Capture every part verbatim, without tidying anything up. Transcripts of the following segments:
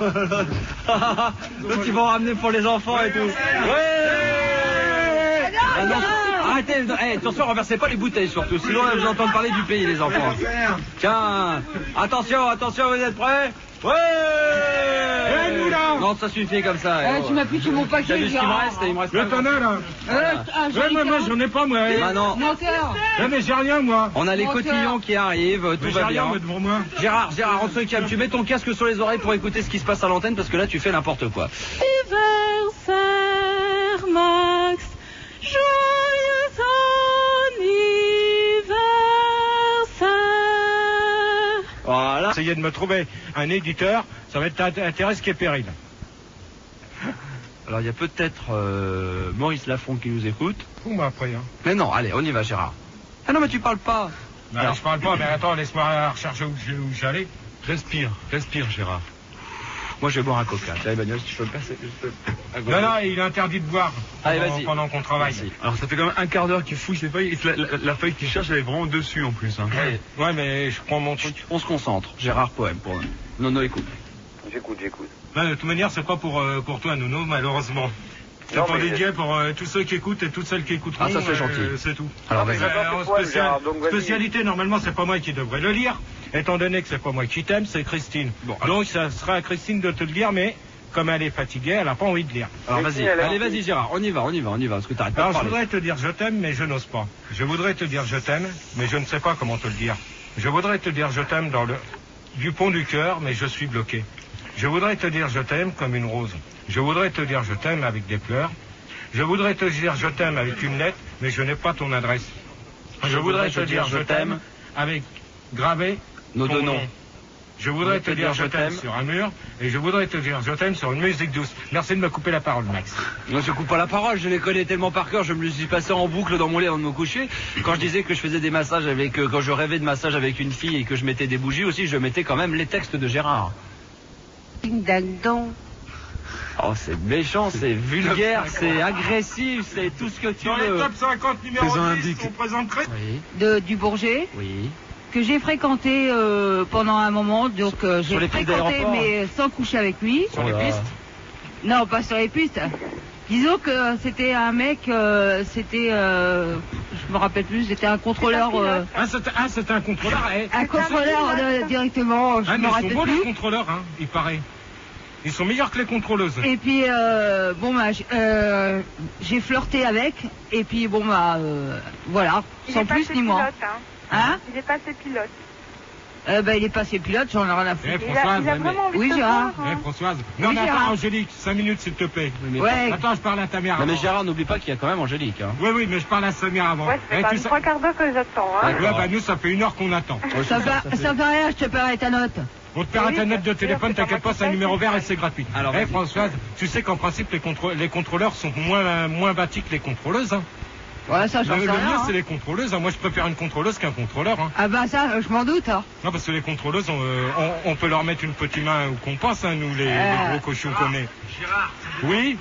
L'autre, ils vont ramener pour les enfants et tout. Ouais. Ah non, arrêtez, hey, attention, renversez pas les bouteilles surtout, sinon vous entendez parler du pays, les enfants. Tiens, attention, attention, vous êtes prêts? Ouais. Non, ça suffit comme ça. Eh, tu m'as plus sur mon paquet. T'as vu ce qu'il me reste? Il me reste. Le t'en as là. Euh, ah, Ouais, moi, moi, j'en ai pas, moi. Bah non. Menteur. Ouais, mais j'ai rien, moi. On a les cotillons qui arrivent, tout Mais j'ai va rien, bien. moi, devant moi. Gérard, Gérard, on se calme. Tu mets ton casque sur les oreilles pour écouter ce qui se passe à l'antenne parce que là, tu fais n'importe quoi. Anniversaire, Max. Joyeux anniversaire. Voilà. Essayez de me trouver un éditeur, ça va être intéressant qui est péril. Alors, il y a peut-être euh, Maurice Lafont qui nous écoute. Bon, bah après, hein. Mais non, allez, on y va, Gérard. Ah non, mais tu parles pas. Bah, Alors. je parle pas, mais attends, laisse-moi rechercher où je- où j'allais. Respire, respire, Gérard. Moi, je vais boire un coca. Tiens, Emmanuel, si tu peux me passer juste un Non, coca. non, il est interdit de boire Allez, pendant, vas-y. pendant qu'on travaille. Merci. Alors ça fait quand même un quart d'heure qu'il fouille ses feuilles, et la, la, la feuille qu'il cherche, elle est vraiment dessus en plus. Hein. Allez, Ouais, mais je prends mon truc. on se concentre. Gérard, poème pour nous. Non, non, écoute. J'écoute, j'écoute. Bah, de toute manière, c'est pas pour, euh, pour toi, Nouno, malheureusement. C'est Non, pour mais- dédier pour euh, tous ceux qui écoutent et toutes celles qui écouteront. Ah, ça, c'est euh, gentil. C'est tout. Alors, mais vas-y. ça- Euh, en Pourquoi, spécial- Gérard, donc, vas-y. spécialité, normalement, c'est pas moi qui devrais le lire, étant donné que c'est pas moi qui t'aime, c'est Christine. Bon, Donc, ça sera à Christine de te le lire, mais comme elle est fatiguée, elle a pas envie de lire. Alors, Mais vas-y. qui, elle a Allez, envie vas-y, Gérard. On y va, on y va, on y va. Parce que t'arrêtes pas de Alors, je parler. voudrais te dire je t'aime, mais je n'ose pas. Je voudrais te dire je t'aime, mais je ne sais pas comment te le dire. Je voudrais te dire je t'aime dans le du pont du cœur, mais je suis bloqué. Je voudrais te dire je t'aime comme une rose. Je voudrais te dire je t'aime avec des pleurs. Je voudrais te dire je t'aime avec une lettre, mais je n'ai pas ton adresse. Je voudrais te dire je t'aime avec gravé Nos ton deux nom. noms. Je voudrais te dire je t'aime sur un mur, et je voudrais te dire je t'aime sur une musique douce. Merci de me couper la parole, Max. Moi, je coupe pas la parole, je les connais tellement par cœur, je me les suis passé en boucle dans mon lit avant de me coucher. Quand je disais que je faisais des massages avec, euh, quand je rêvais de massages avec une fille et que je mettais des bougies aussi, je mettais quand même les textes de Gérard. Ding dang dong. Oh, c'est méchant, c'est vulgaire, c'est agressif, c'est tout ce que tu Dans les veux. top cinquante numéro Faisons dix, indique. on présenterait... Oui, De, du Bourget, oui. que j'ai fréquenté euh, pendant un moment, donc euh, Sur j'ai les pistes fréquenté d'aéroport. mais sans coucher avec lui. Sur les Oh là. pistes. Non, pas sur les pistes. Disons que c'était un mec, euh, c'était, euh, je me rappelle plus, c'était un contrôleur, euh, Ah, c'est ah, c'est un contrôleur, eh. un contrôleur euh, directement, je Ah, me mais ils sont rappelle beaux les plus. contrôleurs, hein, il paraît. Ils sont meilleurs que les contrôleuses. Et puis euh, bon bah j'- euh, j'ai flirté avec et puis bon bah euh, voilà, Il sans est plus passé ni moins. pilote, hein. Hein Il est passé pilote. euh, bah il est passé pilote, j'en ai rien à Eh, foutre. Il a, Françoise, il a mais- vraiment envie Oui, de te Gérard. voir, Eh, hein. Françoise. Non, Oui, mais attends, Gérard. Angélique, cinq minutes, s'il te plaît. Oui, mais, Ouais. Attends, je parle à ta mère non, mais avant. Gérard, n'oublie pas qu'il y a quand même Angélique. Hein. Oui, oui, mais je parle à Samir avant. Ouais, ça Eh, fait quand tu même sais- trois quarts d'heure que j'attends, hein. D'accord. Ouais, bah nous, ça fait une heure qu'on attend. Ça fait, ça fait rien, je te paierai ta note. On te perd Oui, internet de bien sûr, téléphone, c'est pas t'inquiète pas, moi c'est un qui numéro paye, vert et c'est c'est gratuit. Alors, Eh, vas-y. Françoise, tu sais qu'en principe, les, contrô- les contrôleurs sont moins, moins bâtis que les contrôleuses. Hein. Ouais, ça Le, j'en sais le mieux, rien. c'est hein. les contrôleuses. hein. Moi, je préfère une contrôleuse qu'un contrôleur. Hein. Ah bah ça, je m'en doute. Hein. Non, parce que les contrôleuses, on, euh, on, on peut leur mettre une petite main où qu'on pense, hein, nous, les, les Euh. gros cochons qu'on est. Oui.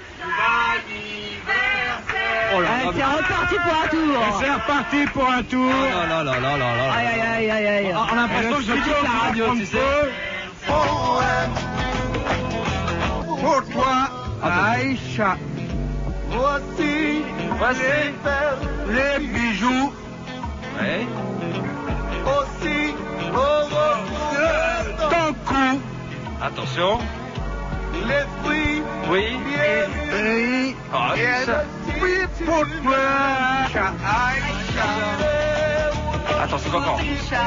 Oh là Allez, là, c'est reparti pour un Et tour. c'est reparti pour un tour. oh là là là là là là. Aïe aïe aïe aïe aïe. On a l'impression que je quitte la radio, tu sais. Pour toi, Aïcha. voici Voici. les bijoux. Ouais. Aussi ton cou. Attention. Les fruits. Oui. Et Ah, ça. pour toi. Attends, c'est pas encore.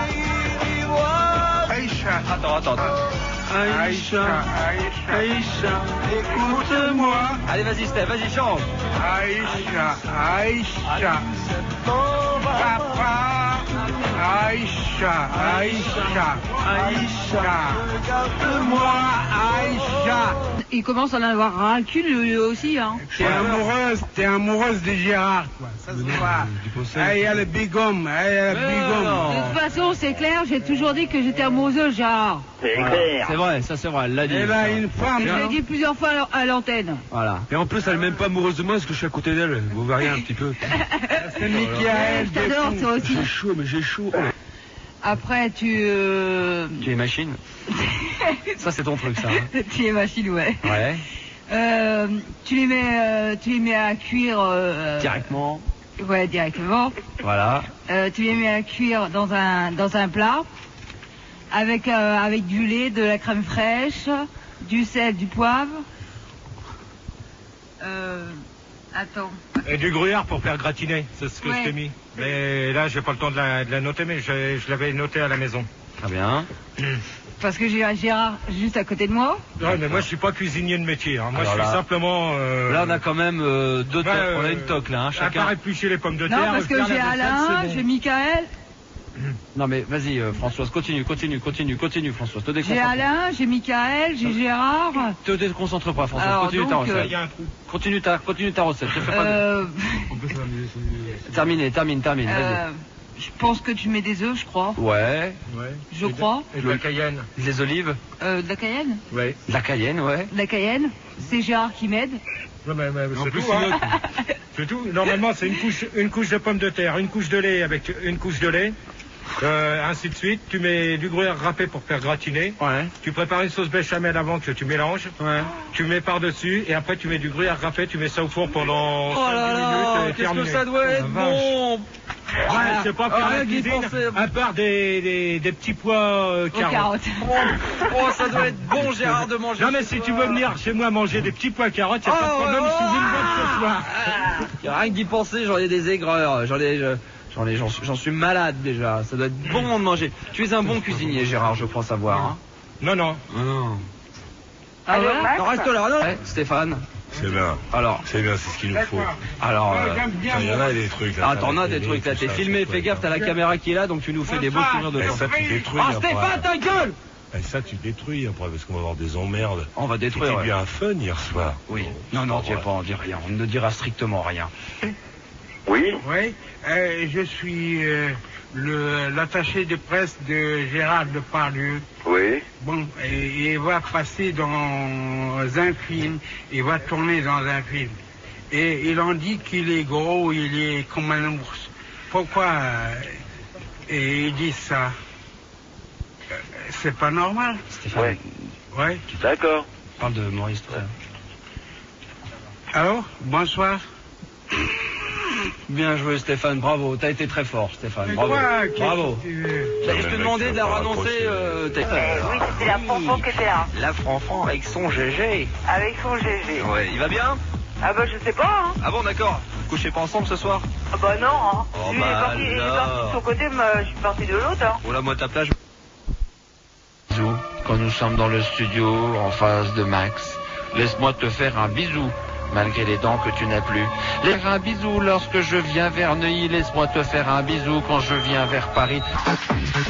Attends, attends, attends. Aïcha, Aïcha, écoute-moi. Allez, vas-y, Steph, vas-y, chante. Aïcha, Aïcha, papa, Aïcha, Aïcha, Aïcha, regarde-moi, Aïcha. Il commence à en avoir ras le cul lui aussi. Hein. T'es amoureuse, t'es amoureuse de Gérard, quoi. Ça se voit. Ah, il y a le bigum, ah, il y a le Mais bigum. non. De toute façon, c'est clair, j'ai toujours dit que j'étais amoureuse de Gérard. C'est clair. C'est vrai, ça c'est vrai, elle l'a dit. Et là, une femme, Je l'ai dit plusieurs fois à l'antenne. Voilà. Et en plus, elle est même pas amoureuse de moi parce que je suis à côté d'elle. Vous verrez un petit peu. c'est Michael. Je t'adore, toi aussi. J'ai chaud, mais j'ai chaud. Après, tu... euh, Tu es machine. Ça, c'est ton truc, ça. Hein. Tu les machines, ouais. Ouais. Euh, tu les mets, euh, tu les mets à cuire. Euh, Directement. Ouais, directement. Voilà. Euh, tu les mets à cuire dans un dans un plat avec euh, avec du lait, de la crème fraîche, du sel, du poivre. Euh, attends. Et du gruyère pour faire gratiner, c'est ce que Ouais. je t'ai mis. Mais là, j'ai pas le temps de la, de la noter, mais je, je l'avais noté à la maison. Très bien. Parce que j'ai Gérard juste à côté de moi. Ouais, mais moi, je suis pas cuisinier de métier. Hein. Moi, Alors je suis là- simplement. Euh... Là, on a quand même euh, deux bah, toques. euh, On a une toque, là, hein, À chacun. part éplucher les pommes de Non, terre. parce que faire j'ai la vaisselle, Alain, c'est bon. j'ai Michael, Non, mais vas-y, euh, Françoise, continue, continue, continue, continue, Françoise. Te j'ai déconcentre. Alain, j'ai Michael, j'ai Gérard. Te déconcentre pas, Françoise. Alors, continue ta donc, recette. euh, Il y a un trou. Continue ta, continue ta recette. Te fais pas de- Euh, Terminé, termine, termine. Vas-y. euh, je pense que tu mets des œufs, je crois. Ouais. Ouais. Je Et de- crois. Et de la cayenne. Les olives. Euh, de la cayenne. Ouais. De la cayenne, ouais. De la cayenne. C'est Gérard qui m'aide. Ouais, mais, mais En c'est plus, tout, c'est hein. C'est tout. Normalement, c'est une couche, une couche de pommes de terre, une couche de lait avec une couche de lait, euh, ainsi de suite. Tu mets du gruyère râpé pour faire gratiner. Ouais. Tu prépares une sauce béchamel avant que tu mélanges. Ouais. Tu mets par-dessus et après tu mets du gruyère râpé. Tu mets ça au four pendant Oh cinq là dix là, minutes. et qu'est-ce que terminé. ça doit être Oh, la vache. bon. Ouais, je sais pas faire Ah, la qui cuisine, pensait- à part des, des, des petits pois euh, Aux carottes. carottes. Oh, oh, ça doit être bon, Gérard, de manger. Non mais ce si tu soir. veux venir chez moi manger des petits pois carottes, y a pas de Oh, problème, je cuisine bien ce soir. Y a rien que d'y penser, j'en ai des aigreurs. J'en ai, je- j'en ai, j'en suis, j'en suis malade déjà. Ça doit être bon de manger. Tu es un bon cuisinier, Gérard, je crois savoir. Hein. Non, non. Ah, Allô, voilà. Max Non, reste là, non ouais, Stéphane. C'est bien, Alors, c'est bien, c'est ce qu'il nous faut. alors. euh, Il y en a des trucs là. Ah, t'en as des trucs là, t'es filmé, fais gaffe, t'as la caméra qui est là, donc tu nous fais des beaux sourires de Et temps. ça, tu détruis. Ah, après. Stéphane, ta gueule! Et ça, tu détruis après, parce qu'on va avoir des emmerdes. On va détruire. C'était ouais. bien fun hier soir. Oui. Non, non, tu pas, on dit rien. On ne dira strictement rien. Oui, Oui, euh, je suis euh, le l'attaché de presse de Gérard Depardieu. oui. Bon, et il va passer dans un film, il va tourner dans un film. Et il en dit qu'il est gros, il est comme un ours. Pourquoi euh, et ils disent ça? Euh, C'est pas normal. Stéphane, Ouais. Ouais. D'accord. parle de Maurice. tout ça. Alors, bonsoir. Bien joué, Stéphane, bravo. T'as été très fort, Stéphane. Mais Bravo. quoi, qu'est-ce Bravo. que tu veux? Et je te demandais de la annoncer. Euh, tes- Oui, c'était la Fanfan qui était là, La Franfan avec son G G. avec son G G. Ouais, il va bien? Ah bah je sais pas, hein. Ah bon, d'accord. Vous couchez pas ensemble ce soir? Ah bah non, hein. Oh, Lui, il, est bah parti, il est alors. parti de son côté, moi je suis parti de l'autre, hein. Oh là, moi, ta plage. Bisous. Quand nous sommes dans le studio, en face de Max, laisse-moi te faire un bisou, malgré les dents que tu n'as plus. Laisse un bisou lorsque je viens vers Neuilly, laisse-moi te faire un bisou quand je viens vers Paris.